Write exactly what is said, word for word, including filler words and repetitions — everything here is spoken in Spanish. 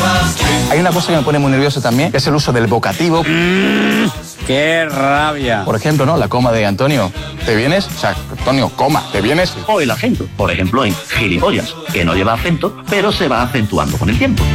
Hay una cosa que me pone muy nervioso también, que es el uso del vocativo. Mm, ¡Qué rabia! Por ejemplo, ¿no? La coma de Antonio. ¿Te vienes? O sea, Antonio, coma, ¿te vienes? O el acento, por ejemplo en gilipollas, que no lleva acento, pero se va acentuando con el tiempo.